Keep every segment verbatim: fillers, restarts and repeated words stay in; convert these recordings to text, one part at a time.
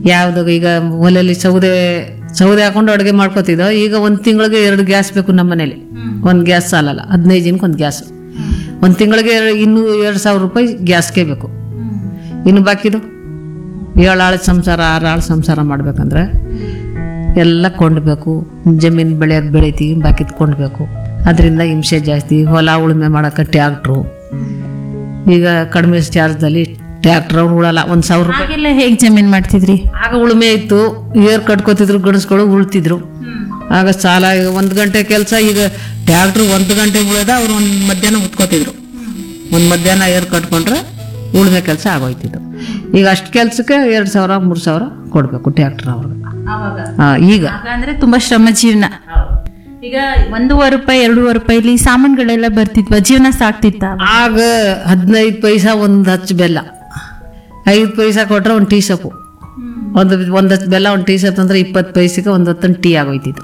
ಯಾವ್ದಾಗ ಈಗ ಒಲೆಯಲ್ಲಿ ಸೌದೆ ಸೌದೆ ಹಾಕೊಂಡು ಅಡುಗೆ ಮಾಡ್ಕೋತಿದ್ದೋ, ಈಗ ಒಂದು ತಿಂಗಳಿಗೆ ಎರಡು ಗ್ಯಾಸ್ ಬೇಕು ನಮ್ಮ ಮನೇಲಿ. ಒಂದು ಗ್ಯಾಸ್ ಸಾಲಲ್ಲ, ಹದಿನೈದು ಜನಕ್ಕೆ ಒಂದು ಗ್ಯಾಸ್. ಒಂದು ತಿಂಗಳಿಗೆ ಇನ್ನೂ ಎರಡು ಸಾವಿರ ರೂಪಾಯಿ ಗ್ಯಾಸ್ಗೆ ಬೇಕು. ಇನ್ನು ಬಾಕಿದು ಏಳು ಆಳು ಸಂಸಾರ ಆರು ಆಳು ಸಂಸಾರ ಮಾಡ್ಬೇಕಂದ್ರೆ ಎಲ್ಲ ಕೊಂಡ್ಬೇಕು. ಜಮೀನು ಬೆಳೆಯೋದು ಬೆಳಿತೀವಿ, ಬಾಕಿದ್ ಕೊಂಡ್ಬೇಕು. ಅದರಿಂದ ಹಿಂಸೆ ಜಾಸ್ತಿ. ಹೊಲ ಉಳುಮೆ ಮಾಡೋಕೆ ಟ್ಯಾಕ್ಟ್ರು, ಈಗ ಕಡಿಮೆ ಚಾರ್ಜ್ದಲ್ಲಿ ಟ್ಯಾಕ್ಟ್ರ್ ಅವ್ರು ಉಳಲ್ಲ. ಒಂದು ಸಾವಿರ ರೂಪಾಯಿ ಹಾಗೆಲ್ಲ ಹೇಗೆ ಜಮೀನು ಮಾಡ್ತಿದ್ರಿ? ಆಗ ಉಳುಮೆ ಇತ್ತು, ಏರ್ ಕಟ್ಕೋತಿದ್ರು, ಗಣಸ್ಗಳು ಉಳ್ತಿದ್ರು. ಆಗ ಸಾಲ ಒಂದು ಗಂಟೆ ಕೆಲಸ, ಈಗ ಟ್ಯಾಕ್ಟ್ರು ಒಂದು ಗಂಟೆ ಉಳಿದ ಅವ್ರು ಒಂದು ಮಧ್ಯಾಹ್ನ ಉತ್ಕೋತಿದ್ರು. ಒಂದು ಮಧ್ಯಾಹ್ನ ಏರ್ ಕಟ್ಕೊಂಡ್ರೆ ಉಳುಮೆ ಕೆಲಸ ಆಗೋಯ್ತಿದ್ದು. ಈಗ ಅಷ್ಟು ಕೆಲಸಕ್ಕೆ ಎರಡು ಸಾವಿರ ಮೂರು ಸಾವಿರ ಕೊಡಬೇಕು ಟ್ಯಾಕ್ಟ್ರ್ ಅವ್ರಿಗೆ. ಈಗ ಅಂದ್ರೆ ತುಂಬಾ ಶ್ರಮ ಜೀವನ. ಈಗ ಒಂದೂವರೆ ರೂಪಾಯಿ ಎರಡೂವರೆ ರೂಪಾಯಿಲಿ ಸಾಮಾನುಗಳೆಲ್ಲ ಬರ್ತಿದ್ವ, ಜೀವನ ಸಾಕ್ತಿತ್ತ? ಆಗ ಹದಿನೈದು ಪೈಸಾ ಒಂದು ಹಚ್ಚು ಬೆಲ್ಲ, ಐದು ಪೈಸಾ ಕೊಟ್ರೆ ಒಂದು ಟೀ ಸೊಪ್ಪು, ಒಂದು ಒಂದು ಹಚ್ಚು ಬೆಲ್ಲ ಒಂದು ಟೀ ಸೊಪ್ಪು ಅಂದ್ರೆ ಇಪ್ಪತ್ತು ಪೈಸೆಗೆ ಒಂದು ಹೊತ್ತನ್ನು ಟೀ ಆಗೋಯ್ತಿತ್ತು.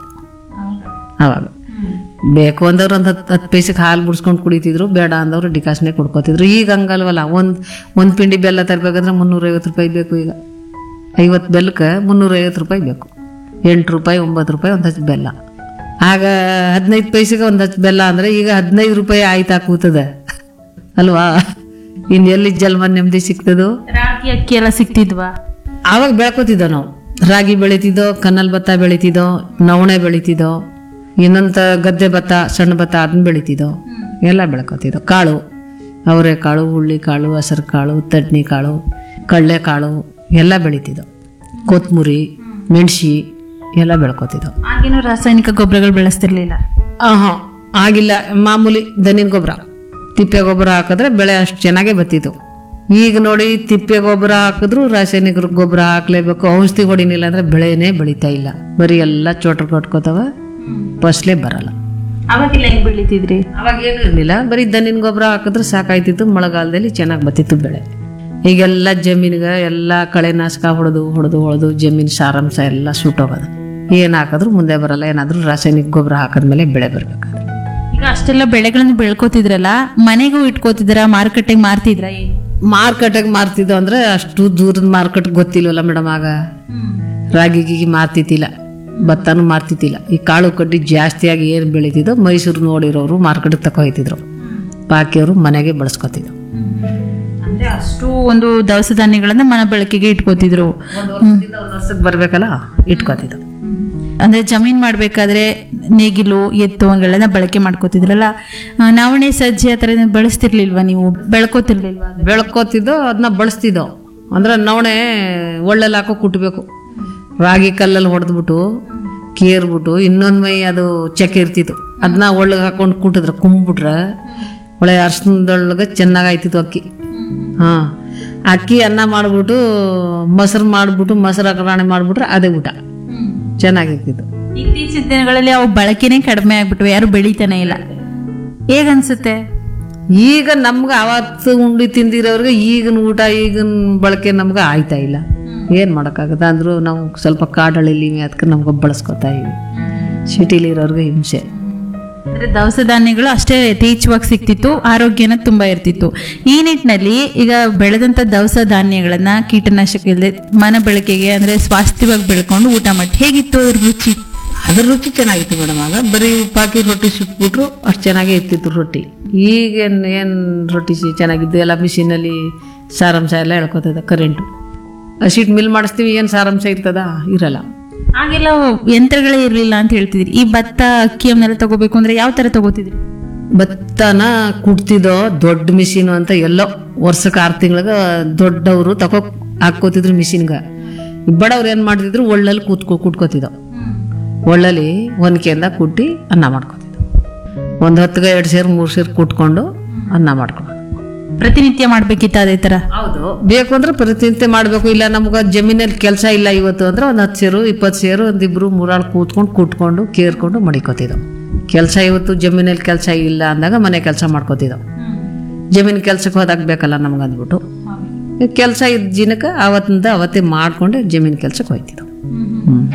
ಅವಾಗ ಬೇಕು ಅಂದವ್ರು ಒಂದು ಹತ್ತು ಹತ್ತು ಪೈಸೆಗೆ ಹಾಲು ಬಿಡ್ಸ್ಕೊಂಡು ಕುಡಿತಿದ್ರು, ಬೇಡ ಅಂದವ್ರು ಡಿಕಾಸ್ನೇ ಕುಡ್ಕೋತಿದ್ರು. ಈಗ ಹಂಗಲ್ವಲ್ಲ, ಒಂದು ಒಂದು ಪಿಂಡಿ ಬೆಲ್ಲ ತರಬೇಕಂದ್ರೆ ಮುನ್ನೂರೈವತ್ತು ರೂಪಾಯಿ ಬೇಕು. ಈಗ ಐವತ್ತು ಬೆಲ್ಲಕ್ಕೆ ಮುನ್ನೂರೈವತ್ತು ರೂಪಾಯಿ ಬೇಕು. ಎಂಟು ರೂಪಾಯಿ ಒಂಬತ್ತು ರೂಪಾಯಿ ಒಂದು ಹಚ್ಚು ಬೆಲ್ಲ. ಆಗ ಹದಿನೈದು ಪೈಸೆಗೆ ಒಂದು ಹಚ್ಚು ಬೆಲ್ಲ ಅಂದರೆ ಈಗ ಹದಿನೈದು ರೂಪಾಯಿ ಆಯ್ತಾ ಕೂತದೆ ಅಲ್ವಾ? ಇನ್ನು ಎಲ್ಲಿ ಜನ್ಮ ನೆಮ್ಮದಿ ಸಿಗ್ತದೋ? ರಾಗಿ ಅಕ್ಕಿ ಎಲ್ಲ ಸಿಕ್ತಿದ್ವಾ? ಆವಾಗ ಬೆಳ್ಕೊತಿದ್ದೋ ನಾವು. ರಾಗಿ ಬೆಳಿತಿದ್ದೋ, ಕನ್ನಲ್ ಭತ್ತ ಬೆಳಿತಿದ್ದೋ, ನವಣೆ ಬೆಳಿತಿದ್ದೋ, ಇನ್ನೊಂತ ಗದ್ದೆ ಭತ್ತ, ಸಣ್ಣ ಭತ್ತ ಅದನ್ನ ಬೆಳಿತಿದ್ದೋ, ಎಲ್ಲ ಬೆಳ್ಕೊತಿದ್ದೋ. ಕಾಳು, ಅವರೆಕಾಳು, ಹುಳ್ಳಿ ಕಾಳು, ಹಸರು ಕಾಳು, ತಡ್ನಿ ಕಾಳು, ಕಡಲೆ ಕಾಳು ಎಲ್ಲ ಬೆಳಿತಿದ್ದೋ. ಕೊತ್ತಂಬರಿ, ಮೆಣಸಿ ಎಲ್ಲ ಬೆಳ್ಕೊತಿದ್ದೋ. ಆಗೇನು ರಾಸಾಯನಿಕ ಗೊಬ್ಬರಗಳು ಬೆಳೆಸ್ತಿರ್ಲಿಲ್ಲ? ಹಾಂ, ಆಗಿಲ್ಲ. ಮಾಮೂಲಿ ದನಿನ ಗೊಬ್ಬರ, ತಿಪ್ಪೆ ಗೊಬ್ಬರ ಹಾಕಿದ್ರೆ ಬೆಳೆ ಅಷ್ಟು ಚೆನ್ನಾಗೇ ಬತ್ತಿತ್ತು. ಈಗ ನೋಡಿ, ತಿಪ್ಪೆ ಗೊಬ್ಬರ ಹಾಕಿದ್ರು ರಾಸಾಯನಿಕ ಗೊಬ್ಬರ ಹಾಕ್ಲೇಬೇಕು, ಔಷಧಿ ಹೊಡಿನಿಲ್ಲ ಅಂದ್ರೆ ಬೆಳೆನೇ ಬೆಳೀತಾ ಇಲ್ಲ. ಬರೀ ಎಲ್ಲ ಚೋಟ್ರು ಕಟ್ಕೋತಾವ, ಫಸಲೇ ಬರಲ್ಲ. ಅವಾಗೆಲ್ಲ ಹೆಂಗ್ ಬೆಳಿತಿದ್ರಿ? ಅವಾಗ ಏನು ಇರಲಿಲ್ಲ, ಬರೀ ದನಿನ ಗೊಬ್ಬರ ಹಾಕಿದ್ರೆ ಸಾಕಾಯ್ತಿತ್ತು. ಮಳೆಗಾಲದಲ್ಲಿ ಚೆನ್ನಾಗಿ ಬತ್ತಿತ್ತು ಬೆಳೆ. ಈಗೆಲ್ಲ ಜಮೀನಿಗೆ ಎಲ್ಲ ಕಳೆನಾಶಕ ಹೊಡೆದು ಹೊಡೆದು ಹೊಡೆದು ಜಮೀನು ಸಾರಾಂಶ ಎಲ್ಲ ಸುಟ್ಟೋಗೋದು. ಏನು ಹಾಕಿದ್ರು ಮುಂದೆ ಬರಲ್ಲ. ಏನಾದರೂ ರಾಸಾಯನಿಕ ಗೊಬ್ಬರ ಹಾಕಿದ್ಮೇಲೆ ಬೆಳೆ ಬರ್ಬೇಕಾದ್ರೆ. ಈಗ ಅಷ್ಟೆಲ್ಲ ಬೆಳೆಗಳನ್ನು ಬೆಳ್ಕೋತಿದ್ರಲ್ಲ, ಮನೆಗೂ ಇಟ್ಕೋತಿದ್ರ, ಮಾರುಕಟ್ಟೆಗೆ ಮಾರ್ತಿದ್ರ? ಏನು ಮಾರ್ಕೆಟಿಗೆ ಮಾರ್ತಿದ್ದೋ ಅಂದ್ರೆ ಅಷ್ಟು ದೂರದ ಮಾರ್ಕೆಟ್ ಗೊತ್ತಿಲ್ವಲ್ಲ ಮೇಡಮ್. ಆಗ ರಾಗಿ ಗೀಗಿ ಮಾರ್ತಿದ್ದಿಲ್ಲ, ಭತ್ತನೂ ಮಾರ್ತಿದ್ದಿಲ್ಲ. ಈ ಕಾಳು ಕಡ್ಡಿ ಜಾಸ್ತಿಯಾಗಿ ಏನು ಬೆಳೀತಿದ್ದೋ ಮೈಸೂರು ನೋಡಿರೋರು ಮಾರ್ಕೆಟಿಗೆ ತಗೊಯ್ತಿದ್ರು, ಬಾಕಿಯವರು ಮನೆಗೆ ಬಳಸ್ಕೊತಿದ್ರು. ಅಂದ್ರೆ ಅಷ್ಟು ಒಂದು ದವಸ ಧಾನ್ಯಗಳನ್ನ ಮನೆ ಬಳಕೆಗೆ ಇಟ್ಕೋತಿದ್ರು. ವರ್ಷಕ್ಕೆ ಬರ್ಬೇಕಲ್ಲ, ಇಟ್ಕೋತಿದ್ರು. ಅಂದ್ರೆ ಜಮೀನ್ ಮಾಡ್ಬೇಕಾದ್ರೆ ನೇಗಿಲು, ಎತ್ತು ಹಂಗೆಲ್ಲ ಬಳಕೆ ಮಾಡ್ಕೋತಿದ್ರಲ್ಲ. ನವಣೆ, ಸಜ್ಜೆ ಆ ಥರ ಬಳಸ್ತಿರ್ಲಿಲ್ವಾ ನೀವು? ಬೆಳ್ಕೋತಿರ್ಲಿಲ್ವಾ? ಬೆಳ್ಕೋತಿದ್ದೋ, ಅದನ್ನ ಬಳಸ್ತಿದ್ದೋ. ಅಂದ್ರೆ ನವಣೆ ಒಳ್ಳೆಲ್ಲ ಹಾಕೋ ಕುಟ್ಬೇಕು. ರಾಗಿ ಕಲ್ಲಲ್ಲಿ ಹೊಡೆದ್ಬಿಟ್ಟು ಕೇರ್ಬಿಟ್ಟು ಇನ್ನೊಂದು ಮೈ ಅದು ಚಕ್ಕೆ ಇರ್ತಿತ್ತು, ಅದನ್ನ ಒಳ್ಳಗೆ ಹಾಕೊಂಡು ಕುಟ್ಟಿದ್ರೆ ಕುಂಬಿಟ್ರೆ ಒಳ್ಳೆ ಅರ್ಶನದೊಳಗೆ ಚೆನ್ನಾಗಿ ಆಯ್ತಿತ್ತು ಅಕ್ಕಿ. ಹಾಂ, ಅಕ್ಕಿ ಅನ್ನ ಮಾಡಿಬಿಟ್ಟು ಮೊಸರು ಮಾಡಿಬಿಟ್ಟು ಮೊಸರು ಅಗ್ರಾಣೆ ಮಾಡಿಬಿಟ್ರೆ ಅದೇ ಊಟ ಚೆನ್ನಾಗಿರ್ತಿತ್ತು. ಇತ್ತೀಚಿನ ದಿನಗಳಲ್ಲಿ ಅವು ಬಳಕೆನೇ ಕಡಿಮೆ ಆಗ್ಬಿಟ್ಟು ಯಾರು ಬೆಳಿತಾನೆ ಇಲ್ಲ. ಹೇಗನ್ಸುತ್ತೆ? ಈಗ ನಮ್ಗೆ ಅವತ್ತು ಉಂಡಿ ತಿಂದಿರೋರಿಗೆ ಈಗಿನ ಊಟ, ಈಗಿನ ಬಳಕೆ ನಮ್ಗೆ ಆಯ್ತಾ ಇಲ್ಲ. ಏನು ಮಾಡೋಕ್ಕಾಗತ್ತೆ? ಅಂದರೂ ನಾವು ಸ್ವಲ್ಪ ಕಾಡಳಿಲಿ ಅದಕ್ಕೆ ನಮ್ಗೆ ಬಳಸ್ಕೊತಾ ಇವಿ. ಸಿಟಿಲಿರೋರ್ಗೆ ಹಿಂಸೆ. ಅಂದರೆ ದವಸ ಧಾನ್ಯಗಳು ಅಷ್ಟೇ ಯಥೇಚ್ಛವಾಗಿ ಸಿಕ್ತಿತ್ತು, ಆರೋಗ್ಯನ ತುಂಬ ಇರ್ತಿತ್ತು. ಈ ನಿಟ್ಟಿನಲ್ಲಿ ಈಗ ಬೆಳೆದಂಥ ದವಸ ಧಾನ್ಯಗಳನ್ನು ಕೀಟನಾಶಕ ಇಲ್ಲದೆ ಮನ ಬಳಕೆಗೆ ಅಂದರೆ ಸ್ವಾಸ್ಥ್ಯವಾಗಿ ಬೆಳ್ಕೊಂಡು ಊಟ ಮಾಡಿ ಹೇಗಿತ್ತು ಅದ್ರ ರುಚಿ? ಅದ್ರ ರುಚಿ ಚೆನ್ನಾಗಿತ್ತು ಮೇಡಮ್. ಆಗ ಬರೀ ಪಾಕಿ ರೊಟ್ಟಿ ಸಿಕ್ಬಿಟ್ರು ಅಷ್ಟು ಚೆನ್ನಾಗೇ ಇರ್ತಿತ್ತು ರೊಟ್ಟಿ. ಈಗೇನು ಏನು ರೊಟ್ಟಿ ಚೆನ್ನಾಗಿದ್ದು ಎಲ್ಲ ಮಿಷಿನಲ್ಲಿ ಸಾರಾಂಶ ಎಲ್ಲ ಹೇಳ್ಕೊತದ. ಕರೆಂಟು ಹಸಿಟ್ ಮಿಲ್ ಮಾಡಿಸ್ತೀವಿ, ಏನು ಸಾರಾಂಶ ಇರ್ತದ? ಇರಲ್ಲ. ಆಗೆಲ್ಲ ಯಂತ್ರಗಳೇ ಇರಲಿಲ್ಲ ಅಂತ ಹೇಳ್ತಿದ್ರಿ. ಈ ಭತ್ತ, ಅಕ್ಕಿ ಅವನ್ನೆಲ್ಲ ತಗೋಬೇಕು ಅಂದ್ರೆ ಯಾವ ಥರ ತಗೋತಿದ್ರಿ? ಭತ್ತನ ಕುಟ್ತಿದ್ದೋ ದೊಡ್ಡ ಮಿಷಿನು ಅಂತ ಎಲ್ಲೋ ವರ್ಷಕ್ಕೆ ಆರು ತಿಂಗಳಿಗೆ ದೊಡ್ಡವರು ತಗೋ ಹಾಕ್ಕೋತಿದ್ರು ಮಿಷಿನ್ಗೆ. ಬಡವ್ರು ಏನು ಮಾಡ್ತಿದ್ರು, ಒಳ್ಳಲ್ಲಿ ಕೂತ್ಕೊ ಕುಟ್ಕೋತಿದ್ದೋ. ಒಳ್ಳಲ್ಲಿ ಒನ್ಕೆಯಿಂದ ಕುಟ್ಟಿ ಅನ್ನ ಮಾಡ್ಕೊತಿದ್ದೋ. ಒಂದು ಹೊತ್ತಿಗೆ ಎರಡು ಸೇರು ಮೂರು ಸೇರು ಕುಟ್ಕೊಂಡು ಅನ್ನ ಮಾಡ್ಕೊಂಡು ಪ್ರತಿನಿತ್ಯ ಮಾಡ್ಬೇಕಿತ್ತು ಅದೇ ಥರ? ಹೌದು, ಬೇಕು ಅಂದ್ರೆ ಪ್ರತಿನಿತ್ಯ ಮಾಡಬೇಕು. ಇಲ್ಲ ನಮ್ಗೆ ಜಮೀನಲ್ಲಿ ಕೆಲಸ ಇಲ್ಲ ಇವತ್ತು ಅಂದ್ರೆ ಒಂದು ಹತ್ತು ಸೇರು ಇಪ್ಪತ್ತು ಸೇರು ಒಂದಿಬ್ರು ಮೂರಾಳು ಕೂತ್ಕೊಂಡು ಕುಟ್ಕೊಂಡು ಕೇರ್ಕೊಂಡು ಮಡಿಕೋತಿದ್ದವು. ಕೆಲಸ ಇವತ್ತು ಜಮೀನಲ್ಲಿ ಕೆಲಸ ಇಲ್ಲ ಅಂದಾಗ ಮನೆ ಕೆಲಸ ಮಾಡ್ಕೋತಿದ್ದವು. ಜಮೀನು ಕೆಲ್ಸಕ್ಕೆ ಹೋದಾಗ ಬೇಕಲ್ಲ ನಮ್ಗೆ ಅಂದ್ಬಿಟ್ಟು ಕೆಲಸ ಇದ್ದ ದಿನಕ್ಕೆ ಅವತ್ತಿಂದ ಅವತ್ತೇ ಮಾಡ್ಕೊಂಡು ಜಮೀನು ಕೆಲ್ಸಕ್ಕೆ ಹೋಗ್ತಿದ್ದವು. ಹ್ಞೂ